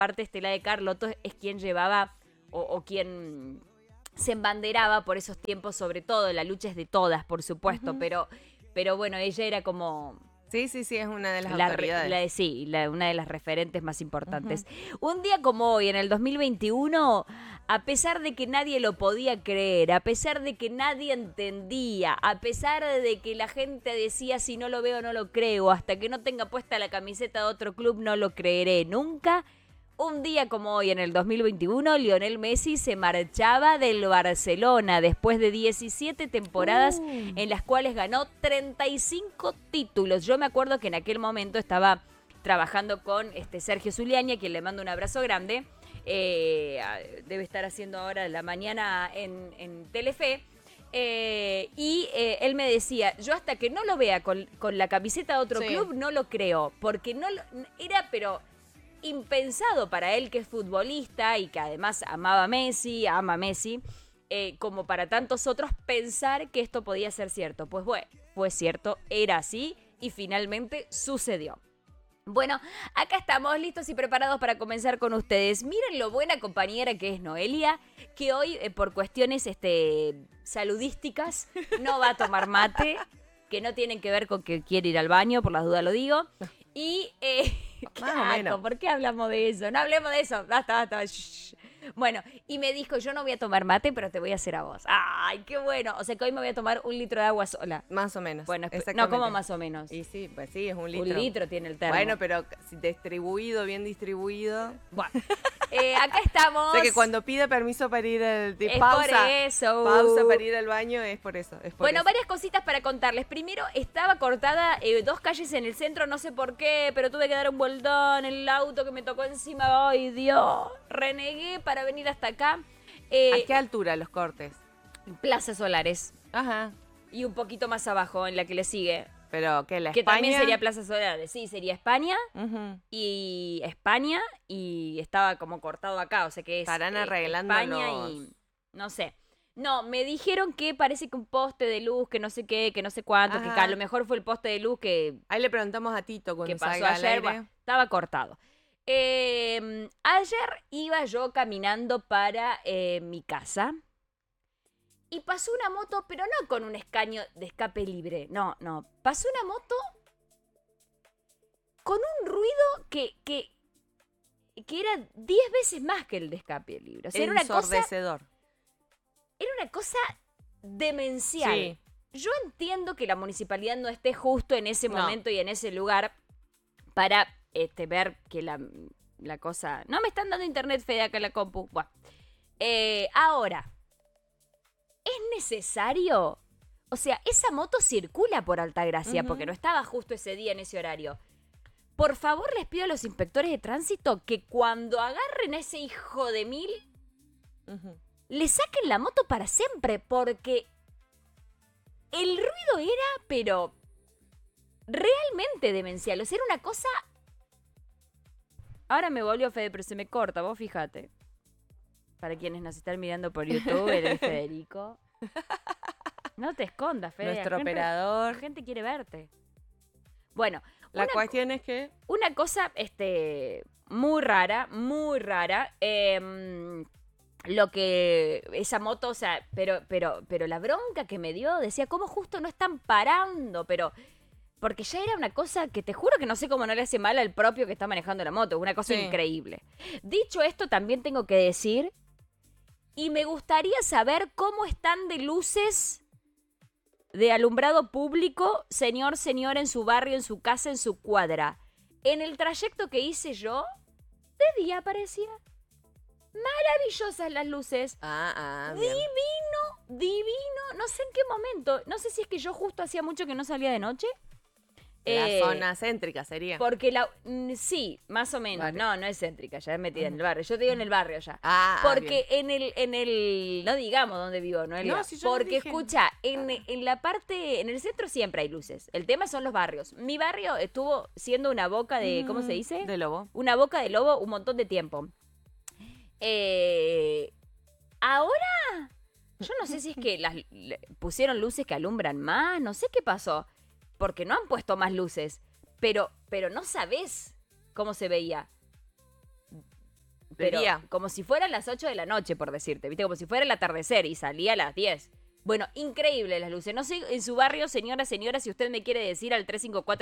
parte Estela de Carlotto es quien llevaba o quien se embanderaba por esos tiempos, sobre todo. La lucha es de todas, por supuesto, pero bueno, ella era como Sí, es una de las autoridades. una de las referentes más importantes. Un día como hoy, en el 2021, a pesar de que nadie lo podía creer, a pesar de que nadie entendía, a pesar de que la gente decía si no lo veo no lo creo, hasta que no tenga puesta la camiseta de otro club no lo creeré nunca. Un día como hoy, en el 2021, Lionel Messi se marchaba del Barcelona después de 17 temporadas en las cuales ganó 35 títulos. Yo me acuerdo que en aquel momento estaba trabajando con Sergio Zuliani, a quien le mando un abrazo grande. Debe estar haciendo ahora la mañana en Telefe. Él me decía, yo hasta que no lo vea con la camiseta de otro club, no lo creo. Porque era, pero impensado para él, que es futbolista y que además ama a Messi, como para tantos otros, pensar que esto podía ser cierto. Pues bueno, fue cierto, era así y finalmente sucedió. Bueno, acá estamos listos y preparados para comenzar con ustedes. Miren lo buena compañera que es Noelia, que hoy por cuestiones saludísticas no va a tomar mate, que no tienen que ver con que quiere ir al baño, por las dudas lo digo. Y, más o menos. ¿Por qué hablamos de eso? No hablemos de eso. Basta. Shh. Bueno, y me dijo, yo no voy a tomar mate, pero te voy a hacer a vos. ¡Ay, qué bueno! O sea que hoy me voy a tomar 1 litro de agua sola. Más o menos. Bueno, exactamente. no, ¿cómo más o menos? Y sí, pues sí, es 1 litro. 1 litro tiene el termo. Bueno, pero distribuido, bien distribuido. Bueno, acá estamos. O sea que cuando pide permiso para ir pausa, por eso. Pausa para ir al baño es por eso. Bueno, varias cositas para contarles. Primero, estaba cortada 2 calles en el centro, no sé por qué, pero tuve que dar un vueltón en el auto que me tocó encima. ¡Ay, Dios! Renegué para venir hasta acá. ¿A qué altura los cortes? Plaza Solares. Ajá. Y un poquito más abajo, en la que le sigue. ¿Pero qué, la que España? También sería Plaza Solares. Sí, sería España. Y España. Y estaba como cortado acá, o sea que es estarán arreglando España y no sé. No, me dijeron que parece que un poste de luz, que no sé qué, que no sé cuánto, que a lo mejor fue el poste de luz que... Ahí le preguntamos a Tito cuando que pasó salga ayer, al aire. bueno, estaba cortado. Ayer iba yo caminando para mi casa y pasó una moto, pero no con un escaño de escape libre, no. Pasó una moto con un ruido que era 10 veces más que el de escape libre. O sea, ensordecedor. Era una cosa demencial. Sí. Yo entiendo que la municipalidad no esté justo en ese momento y en ese lugar para ver que la cosa... No me están dando internet, Fede, acá en la compu. Bueno. Ahora, ¿es necesario? O sea, esa moto circula por Altagracia porque no estaba justo ese día en ese horario. Por favor, les pido a los inspectores de tránsito que cuando agarren a ese hijo de mil... le saquen la moto para siempre, porque el ruido era, pero realmente demencial. O sea, era una cosa... Ahora me volvió Fede, pero se me corta, vos fíjate. Para quienes nos están mirando por YouTube, el Federico. No te escondas, Fede. Nuestro operador. La gente quiere verte. Bueno. La cuestión es que... Una cosa muy rara. Lo que esa moto, o sea, pero la bronca que me dio, decía, ¿cómo justo no están parando? Pero porque ya era una cosa que te juro que no sé cómo no le hace mal al propio que está manejando la moto, una cosa increíble. Dicho esto, también tengo que decir, y me gustaría saber cómo están de luces de alumbrado público, señor, en su barrio, en su casa, en su cuadra. En el trayecto que hice yo, de día parecía. Maravillosas las luces. Bien. Divino. No sé en qué momento. No sé si es que yo justo hacía mucho que no salía de noche. La zona céntrica sería. Porque sí, más o menos. Barrio. No es céntrica, ya es metida en el barrio. Yo te digo en el barrio ya. Porque bien. en el no digamos dónde vivo, no, si yo porque escucha, en la parte, en el centro siempre hay luces. El tema son los barrios. Mi barrio estuvo siendo una boca de, ¿cómo se dice? De lobo. Una boca de lobo un montón de tiempo. Ahora, yo no sé si es que pusieron luces que alumbran más, no sé qué pasó, porque no han puesto más luces, pero no sabés cómo se veía. pero día. como si fueran las 8 de la noche, por decirte, ¿viste? Como si fuera el atardecer y salía a las 10. Bueno, increíble las luces. No sé, en su barrio, señora, si usted me quiere decir al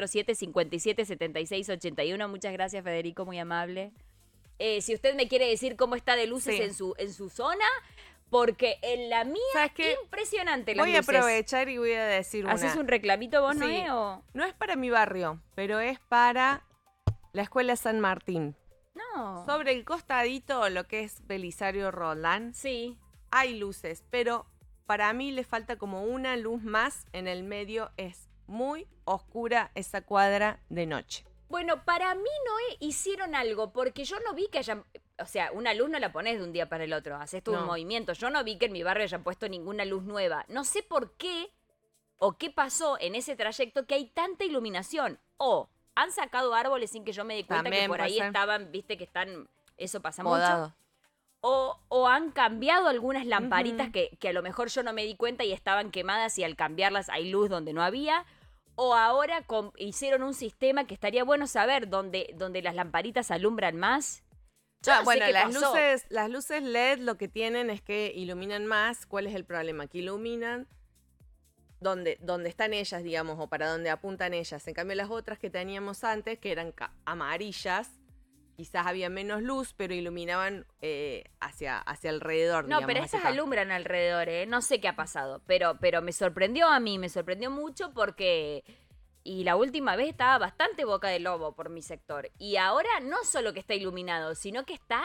3547-577681. Muchas gracias, Federico, muy amable. Si usted me quiere decir cómo está de luces Sí. en su zona, porque en la mía, ¿Sabes qué? impresionante las Voy a luces. aprovechar y voy a decir una. ¿Haces un reclamito vos, Sí. Noé? O... No es para mi barrio, pero es para la Escuela San Martín. No. Sobre el costadito, lo que es Belisario Roldán, Sí. hay luces, pero para mí le falta como una luz más en el medio. Es muy oscura esa cuadra de noche. Bueno, para mí, Noé, hicieron algo, porque yo no vi que hayan... O sea, una luz no la pones de un día para el otro, haces tú un No. movimiento. Yo no vi que en mi barrio hayan puesto ninguna luz nueva. No sé por qué o qué pasó en ese trayecto que hay tanta iluminación. O han sacado árboles sin que yo me di cuenta También que por puede ahí ser. estaban, viste que están... Eso pasa mucho. Modado. O han cambiado algunas lamparitas Ujú. que a lo mejor yo no me di cuenta y estaban quemadas y al cambiarlas hay luz donde no había. O ahora hicieron un sistema que estaría bueno saber donde las lamparitas alumbran más. Yo no sé Bueno, qué pasó. las luces LED lo que tienen es que iluminan más. ¿Cuál es el problema? Que iluminan donde están ellas, digamos, o para donde apuntan ellas. En cambio, las otras que teníamos antes, que eran amarillas, quizás había menos luz, pero iluminaban hacia alrededor, No, digamos. pero hacia estas acá. alumbran alrededor, ¿eh? No sé qué ha pasado, pero me sorprendió a mí, me sorprendió mucho porque... Y la última vez estaba bastante boca de lobo por mi sector. Y ahora no solo que está iluminado, sino que está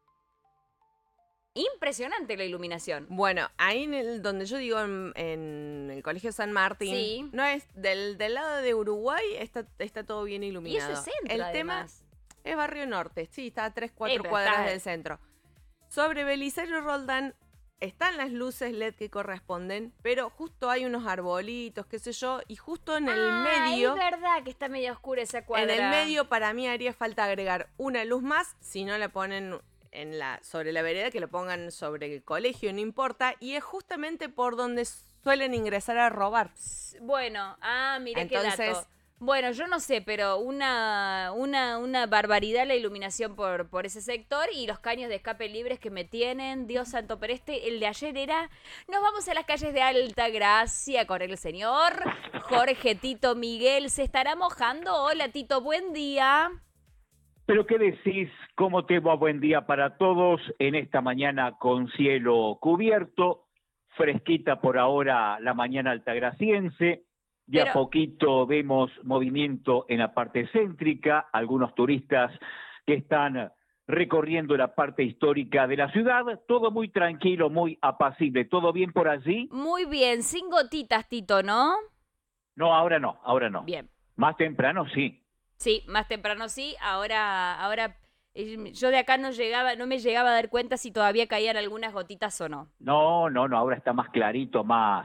impresionante la iluminación. Bueno, ahí donde yo digo, en el Colegio San Martín, Sí. no es del lado de Uruguay, está todo bien Y iluminado. eso es centro, El tema además. es Barrio Norte, sí, está a 3-4 pero cuadras está- del centro. Sobre Belisario Roldán están las luces LED que corresponden, pero justo hay unos arbolitos, qué sé yo, y justo en el medio, Es verdad que está medio oscura esa cuadra. en el medio para mí haría falta agregar una luz más, si no la ponen sobre la vereda, que lo pongan sobre el colegio, no importa, y es justamente por donde suelen ingresar a robar. Bueno, mira qué dato. Entonces- Bueno, yo no sé, pero una barbaridad la iluminación por ese sector y los caños de escape libres que me tienen, Dios santo, pero el de ayer era, nos vamos a las calles de Alta Gracia con el señor Jorge Tito Miguel, ¿se estará mojando? Hola Tito, buen día. Pero ¿qué decís? ¿Cómo te va? Buen día para todos en esta mañana con cielo cubierto, fresquita por ahora la mañana altagraciense. De Pero- a poquito vemos movimiento en la parte céntrica, algunos turistas que están recorriendo la parte histórica de la ciudad, todo muy tranquilo, muy apacible. ¿Todo bien por allí? Muy bien, sin gotitas, Tito, ¿no? No, ahora no, ahora no. Bien. Más temprano sí. Sí, más temprano sí, ahora yo de acá no me llegaba a dar cuenta si todavía caían algunas gotitas o no. No, ahora está más clarito, más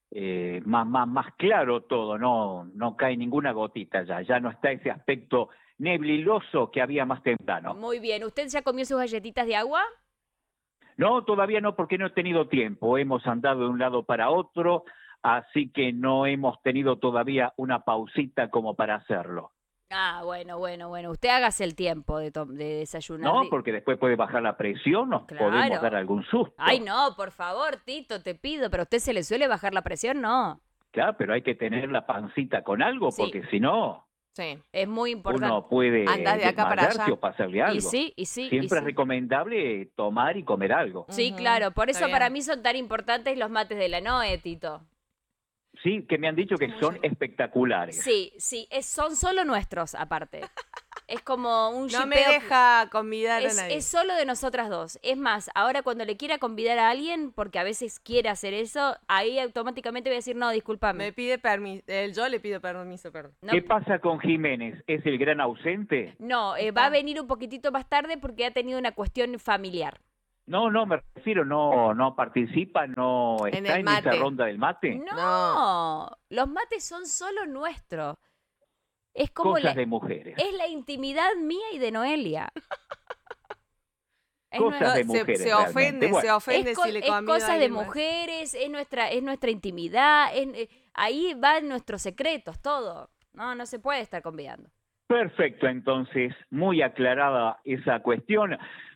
claro todo, no cae ninguna gotita ya no está ese aspecto nebliloso que había más temprano. Muy bien, ¿usted ya comió sus galletitas de agua? No, todavía no, porque no he tenido tiempo, hemos andado de un lado para otro, así que no hemos tenido todavía una pausita como para hacerlo. Bueno, usted hágase el tiempo de desayunar. No, porque después puede bajar la presión, nos Claro. podemos dar algún susto. Ay, no, por favor, Tito, te pido, pero ¿a usted se le suele bajar la presión? No, Claro, pero hay que tener la pancita con algo, Sí. porque si no, Sí. es muy importante. uno puede Andás de acá para desmayarse allá. o pasarle algo. Y sí, y sí. Siempre y es sí. recomendable tomar y comer algo. Sí, Ujú, claro, por está eso para bien. mí son tan importantes los mates de la Noe, Tito. Sí, que me han dicho que son espectaculares. Sí, son solo nuestros, aparte. Es como un No me shipeo- deja convidar a Es, nadie. es solo de nosotras dos. Es más, ahora cuando le quiera convidar a alguien, porque a veces quiere hacer eso, ahí automáticamente voy a decir, no, discúlpame. Me pide permiso. Yo le pido permiso, perdón. No, ¿Qué pasa con Jiménez? ¿Es el gran ausente? no, va a venir un poquitito más tarde porque ha tenido una cuestión familiar. No, me refiero, no participa, no En está el en esa mate. ronda del mate. No, los mates son solo nuestros. Es como Cosas de mujeres. es la intimidad mía y de Noelia. Es Cosas nuestra- de Se mujeres. ofende, realmente. se Bueno, ofende es, si le es convido a cosas de alguien más. mujeres, es nuestra intimidad, ahí van nuestros secretos, todo. No se puede estar convidando. perfecto, entonces, muy aclarada esa cuestión.